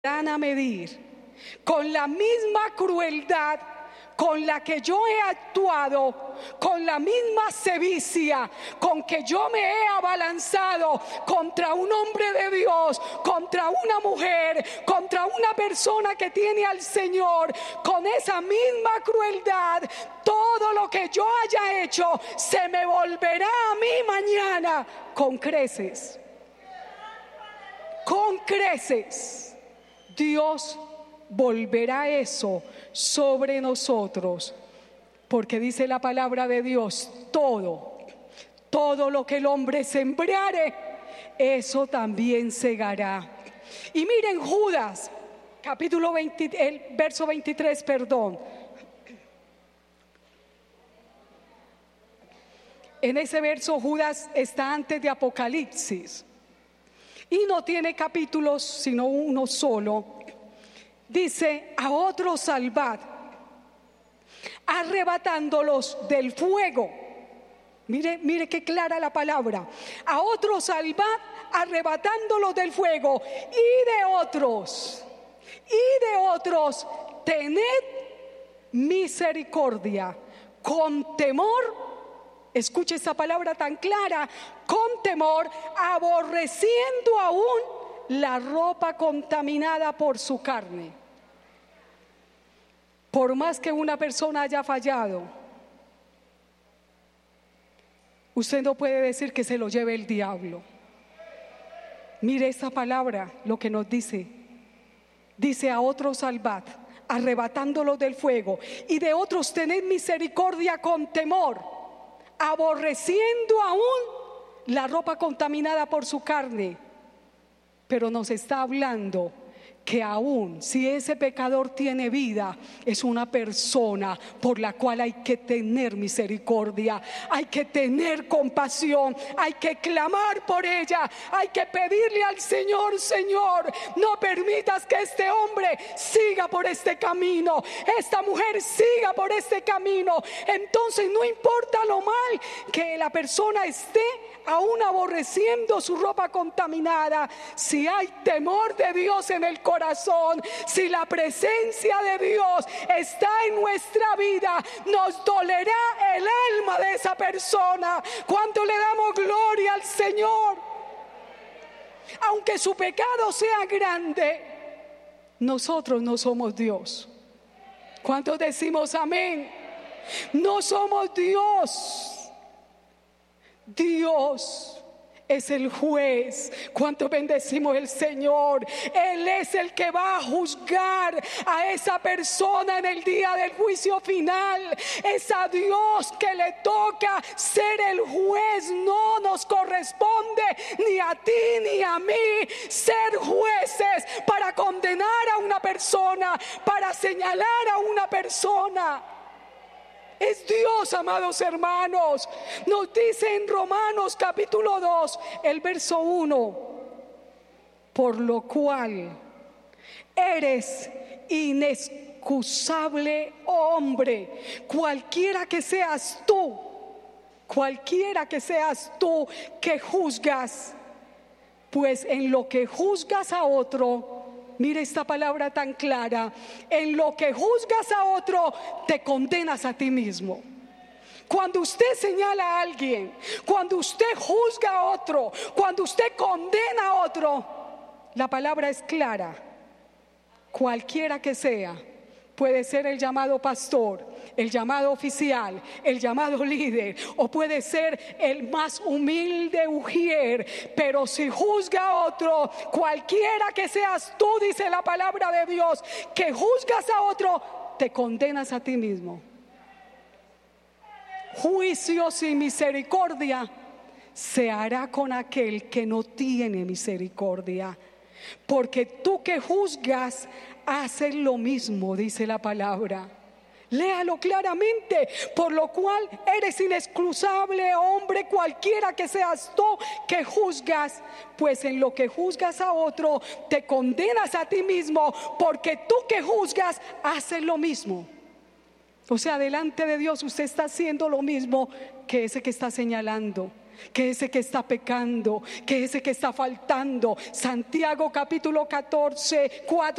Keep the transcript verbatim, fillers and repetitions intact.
a medir con la misma crueldad con la que yo he actuado, con la misma sevicia con que yo me he abalanzado contra un hombre de Dios, contra una mujer, contra una persona que tiene al Señor, con esa misma crueldad, todo lo que yo haya hecho se me volverá a mí mañana con creces. Con creces. Dios volverá eso sobre nosotros, porque dice la palabra de Dios: todo, todo lo que el hombre sembrare, eso también segará. Y miren Judas, capítulo veinte, el verso veintitrés, perdón. En ese verso Judas está antes de Apocalipsis y no tiene capítulos sino uno solo. Dice: a otros salvad, arrebatándolos del fuego. Mire, mire qué clara la palabra. A otros salvad, arrebatándolos del fuego. Y de otros, y de otros, tened misericordia, con temor. Escuche esa palabra tan clara: con temor, aborreciendo aún la ropa contaminada por su carne. Por más que una persona haya fallado, usted no puede decir que se lo lleve el diablo. Mire esta palabra, lo que nos dice. Dice: a otros salvad, arrebatándolos del fuego, y de otros tened misericordia con temor, aborreciendo aún la ropa contaminada por su carne. Pero nos está hablando que aún si ese pecador tiene vida, es una persona por la cual hay que tener misericordia, hay que tener compasión, hay que clamar por ella, hay que pedirle al Señor: Señor, no permitas que este hombre siga por este camino, esta mujer siga por este camino. Entonces no importa lo mal que la persona esté, aún aborreciendo su ropa contaminada, si hay temor de Dios en el corazón, si la presencia de Dios está en nuestra vida, nos dolerá el alma de esa persona. ¿Cuánto le damos gloria al Señor? Aunque su pecado sea grande, nosotros no somos Dios. ¿Cuántos decimos amén? No somos Dios. Dios es el juez. ¿Cuánto bendecimos el Señor? Él es el que va a juzgar a esa persona en el día del juicio final. Es a Dios que le toca ser el juez. No nos corresponde ni a ti ni a mí ser jueces para condenar a una persona, para señalar a una persona. Es Dios, amados hermanos. Nos dice en Romanos capítulo dos, el verso uno: por lo cual eres inexcusable hombre, cualquiera que seas tú, cualquiera que seas tú que juzgas, pues en lo que juzgas a otro, mire esta palabra tan clara: en lo que juzgas a otro, te condenas a ti mismo. Cuando usted señala a alguien, cuando usted juzga a otro, cuando usted condena a otro, la palabra es clara. Cualquiera que sea, puede ser el llamado pastor, el llamado oficial, el llamado líder, o puede ser el más humilde ujier, pero si juzga a otro, cualquiera que seas tú, dice la palabra de Dios, que juzgas a otro, te condenas a ti mismo. Juicio sin misericordia se hará con aquel que no tiene misericordia, porque tú que juzgas haces lo mismo, dice la palabra. Léalo claramente: por lo cual eres inexcusable hombre, cualquiera que seas tú que juzgas, pues en lo que juzgas a otro, te condenas a ti mismo, porque tú que juzgas haces lo mismo. O sea, delante de Dios usted está haciendo lo mismo que ese que está señalando. que ese que está pecando, que ese que está faltando. Santiago capítulo catorce, cuatro